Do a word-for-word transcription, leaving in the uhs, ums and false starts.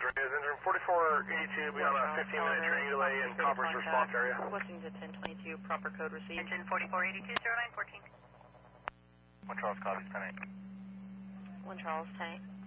Is engine forty-four eighty-two, we have a fifteen minute training delay in Copper's response area. Looking to ten twenty-two, proper code received. Engine forty-four eighty-two, zero nine fourteen. One Charles, copies, ten eight. One Charles, ten eight.